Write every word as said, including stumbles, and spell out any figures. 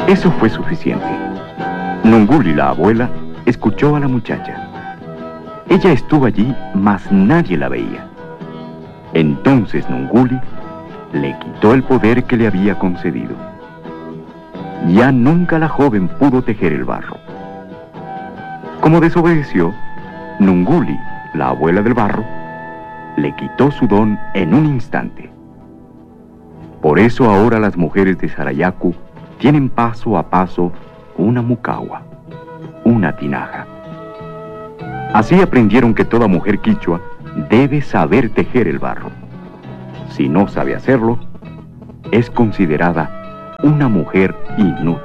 Eso fue suficiente. Nunguli, la abuela, escuchó a la muchacha. Ella estuvo allí, mas nadie la veía. Entonces Nunguli le quitó el poder que le había concedido. Ya nunca la joven pudo tejer el barro. Como desobedeció, Nunguli, la abuela del barro, le quitó su don en un instante. Por eso ahora las mujeres de Sarayaku tienen paso a paso una mucagua, una tinaja. Así aprendieron que toda mujer quichua debe saber tejer el barro. Si no sabe hacerlo, es considerada una mujer inútil.